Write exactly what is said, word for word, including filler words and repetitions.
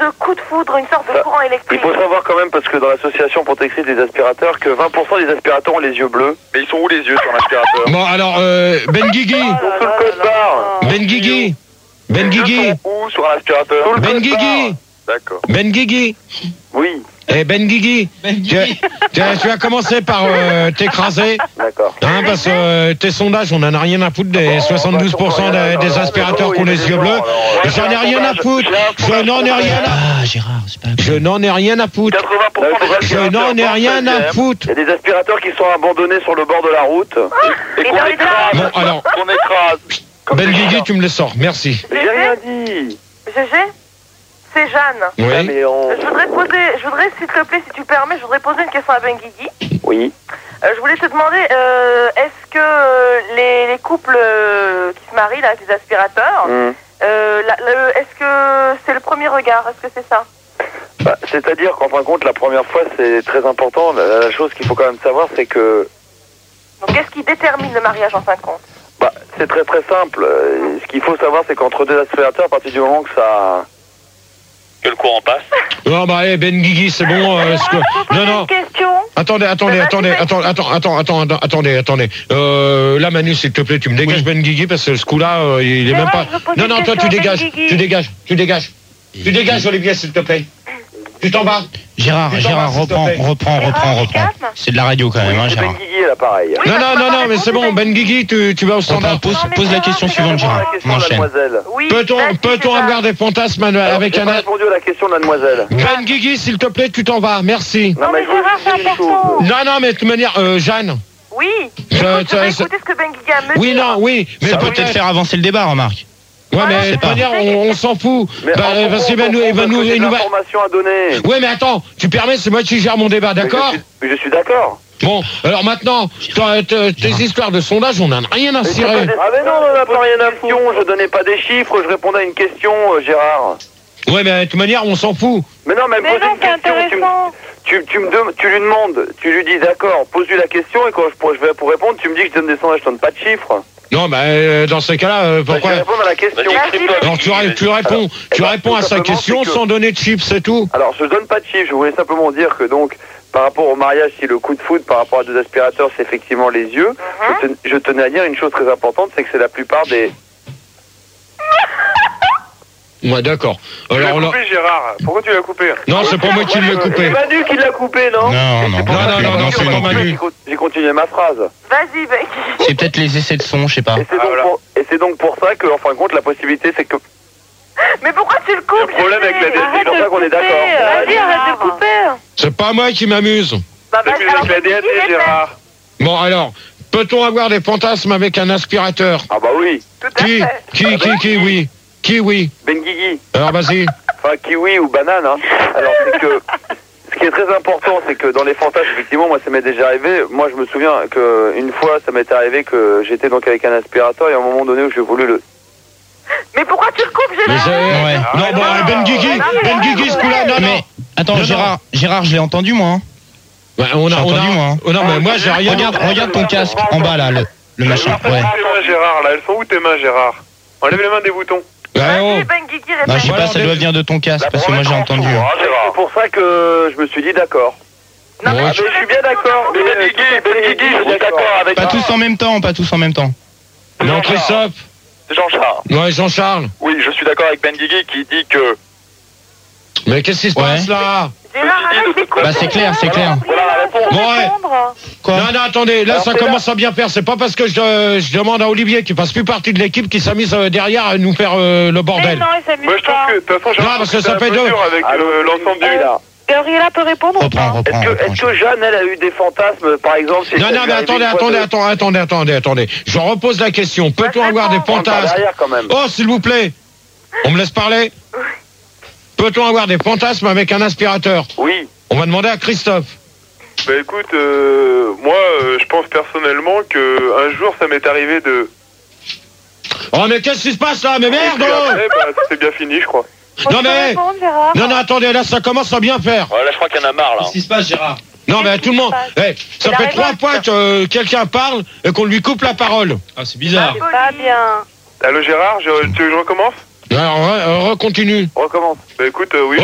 de coup de foudre, une sorte de Ça, courant électrique. Il faut savoir quand même, parce que dans l'association protectrice des aspirateurs, que vingt pour cent des aspirateurs ont les yeux bleus. Mais ils sont où les yeux sur l'aspirateur? Bon, alors, euh, Ben Guigui. Ils sont sous le code barre. Ben Guigui. Ben Guigui. Où sur l'aspirateur? Ben Guigui. D'accord. Ben Guigui. Oui. Eh Ben Guigui, Ben tu, Guigui. tu, tu vas commencer par euh, t'écraser, D'accord. hein, parce que euh, tes sondages, on en a rien à foutre des soixante-douze pour cent des, des aspirateurs qui ont les yeux bleus. J'en ai rien à foutre. Je n'en ai rien à Ah, Gérard, c'est pas... Je n'en ai rien à foutre. quatre-vingts pour cent des Je aspirateurs n'en ai rien à foutre. Il y a des aspirateurs qui sont abandonnés sur le bord de la route et, Et qu'on dans les écrase. Bon, alors, Qu'on écrase. Comme Ben des Guigui, chiens. tu me le sors, merci. J'ai rien dit. Gégé, c'est Jeanne. Ah, Oui. mais on... Je voudrais poser, je voudrais, s'il te plaît, si tu permets, je voudrais poser une question à Ben Guigui. Oui. Euh, je voulais te demander, euh, est-ce que euh, les, les couples euh, qui se marient là, avec les aspirateurs, Hum. euh, la- le- est-ce que c'est le premier regard? Est-ce que c'est ça? Bah, c'est-à-dire qu'en fin de compte, la première fois, c'est très important. La, la chose qu'il faut quand même savoir, c'est que Donc, qu'est-ce qui détermine le mariage en fin de compte? bah, c'est très très simple. Euh, Ce qu'il faut savoir, c'est qu'entre deux aspirateurs, à partir du moment que ça... que le courant passe... Non, bah, eh, Ben Guigui, c'est bon. euh, ce que- Je peux poser Non, non. une question. Attendez, attendez, Bah, attendez, vas-y, attends, attends, attends, attends, attends, attendez, attendez. Euh, là, Manu, s'il te plaît, tu me dégages Ben Guigui parce que ce coup-là, euh, il est C'est même vrai, pas. je pose Non, une non, toi, question tu à Ben dégages, Guigui. tu dégages, tu dégages, tu dégages, Olivier, s'il te plaît. Tu t'en vas. Gérard, Tu t'en Gérard, vas, s'il te reprends, plaît. reprends, reprends, Gérard, reprends. calme. C'est de la radio quand même, hein, C'est Gérard. Ben Guigui, là, pareil. Oui, Non, parce non, qu'on non, m'a non, mais répondu, c'est bon, Ben Ben Guigui, tu, tu vas au standard. Pose, Non, mais pose la Gérard, question c'est suivante, pas Gérard. La bon. question On de la enchaîne. demoiselle. Oui. Peut-on, vas-y, peut-on Gérard. avoir des fantasmes Alors, avec j'ai un. pas répondu à la question de la demoiselle. Ben Guigui, s'il te plaît, tu t'en vas, merci. Non, mais je veux Gérard, juste c'est dire une important. chose. Non, non, mais de toute manière, euh, Jeanne. Oui. Je- Écoute, je vais ça- écouter ce que Ben Guigui a à me Oui, dire. non, oui. Mais Ça peut peut-être peut-être faire avancer le débat, remarque. Ouais, Voilà, mais de c'est toute pas- manière, on, on s'en fout. Mais Bah, en parce fond, qu'il va en nous, fond, il va parce nous, que j'ai il de nous va. l'information à donner. Ouais, mais attends, tu permets, c'est moi qui gère mon débat, Mais d'accord? je suis- Mais je suis d'accord. Bon, alors maintenant, toi, t- tes histoires de sondage, on en a rien à Mais c'est cirer. pas des- Ah mais non, on n'a pas rien à foutre. Je donnais pas des chiffres, je répondais à une question, euh, Gérard. Ouais, mais de toute manière, on s'en fout. Mais non, mais elle me Mais pose non, une c'est question. Tu, me- intéressant. tu, tu, me dem- tu lui demandes, tu lui dis d'accord, pose-lui la question et quand je, pour- je vais pour répondre, tu me dis que je donne des sondages, je donne pas de chiffres. Non, bah, euh, dans ces cas-là, euh, Bah, je pourquoi? vais répondre à la question. Vas-y, vas-y. Alors, tu, ré- tu réponds, Alors, tu eh ben, réponds tout à sa simplement, question c'est que- sans donner de chiffres, c'est tout. Alors, je donne pas de chiffres, je voulais simplement dire que donc, par rapport au mariage, si le coup de foudre par rapport à deux aspirateurs, c'est effectivement les yeux, je, ten- je tenais à dire une chose très importante, c'est que c'est la plupart des... Ouais, d'accord. Tu l'as Alors là. coupé, Gérard. Pourquoi tu l'as coupé? Non, c'est pas moi qui l'ai C'est coupé. Manu qui l'a coupé, non? Non, Et non, c'est pour non, ça non, que non, j'ai non, c'est continué- pas Manu. j'ai con- J'ai continué ma phrase. Vas-y, Ben Guigui. C'est peut-être les essais de son, je sais pas. Et c'est Ah, donc, voilà. pour- et c'est donc pour ça que, en fin de compte, la possibilité, c'est que... Mais pourquoi tu le coupes? Le problème avec la Gégé? D S I, Arrête c'est pour de ça qu'on est couper. d'accord. Vas-y, arrête de couper. C'est pas moi qui m'amuse. Bah, C'est vas-y, plus alors, avec la D S Ben Guigui, I, Gérard. Bon, alors, peut-on avoir des fantasmes avec un aspirateur? Ah bah oui, Tout à Qui, fait. qui, qui, qui, oui. Qui, oui. Ben Guigui. Alors, vas-y. Enfin, kiwi ou banane, hein. Alors, c'est que... Ce qui est très important, c'est que dans les fantasmes, effectivement, moi, ça m'est déjà arrivé. Moi, je me souviens qu'une fois, ça m'était arrivé que j'étais donc avec un aspirateur et à un moment donné où j'ai voulu le... Mais pourquoi tu le coupes, Mais Gérard? c'est- Ouais. Non, bon, Ah, Ben Guigui, non, mais Ben Guigui, ce coup-là, non, non. Mais attends, Non, non. Gérard, Gérard, je l'ai entendu moi. hein. Ouais, on a, J'ai on a, entendu, moi, hein. oh, non, mais moi, j'ai rien. Regarde, regarde ton casque en bas là, le, le machin. Elles sont où Ouais. tes mains, Gérard, là? Elles sont où tes mains, Gérard? Enlève les mains des boutons. Ouais, oh. Vas-y, Ben Guigui, Non, répète. je sais pas, ça doit venir de ton casque parce que moi j'ai entendu. hein. C'est pour ça que je me suis dit d'accord. Non, mais Ouais. Ah, tu mais je suis bien d'accord. Mais Ben Guigui, Ben Guigui, je suis d'accord avec... Pas tous en même temps, pas tous en même temps. Non, Christophe. Jean-Charles. Ouais, Jean-Charles. Oui, je suis d'accord avec Ben Guigui qui dit que... Mais qu'est-ce qui se Ouais. passe là? Gérard, arrête d'écouter. Bah c'est clair, c'est clair. Voilà la réponse. Bon, ouais. Répondre. Quoi? Non, non, attendez, là, Alors, ça c'est commence à bien faire. C'est pas parce que je, euh, je demande à Olivier, qui passe plus partie de l'équipe, qui s'est mis euh, derrière à nous faire euh, le Mais bordel. non, il s'amuse Moi, je trouve pas. que, de toute façon, Gérard, Non, parce je que trouve ça c'est fait un peu deux. dur avec Allô, euh, l'ensemble du... lui, là. Gabriela peut répondre ou Reprends, pas? reprends, Est-ce que, reprends. est-ce que Jeanne, elle a eu des fantasmes, par exemple si Non, elle non, lui mais arrivait attendez, une fois attendez, de- attendez, attendez, attendez, attendez. Je repose la question. Peut-on Bah, avoir des réponds. Rentre par fantasmes? derrière, quand même. Oh, s'il vous plaît. On me laisse parler? Peut-on avoir des fantasmes avec un aspirateur? Oui. On va demander à Christophe. Bah écoute, euh, moi, euh, je pense personnellement que un jour, ça m'est arrivé de... Oh, mais qu'est-ce qui se passe là? Mais Et merde! puis oh après, bah, c'est bien fini, je crois. Non, mais. Répondre, Gérard. Non, non, attendez, là, ça commence à bien faire. Ouais, là, je crois qu'il y en a marre, là. Qu'est-ce qui se passe, Gérard? Non, mais Qu'est-ce tout le qui monde. se Eh, ça Il fait a trois raison, fois que euh, quelqu'un parle et qu'on lui coupe la parole. Ah, c'est bizarre. C'est pas bien. Allô, Gérard, je, tu veux que je recommence? Alors, re- re- continue. Recommence. Bah écoute, euh, oui.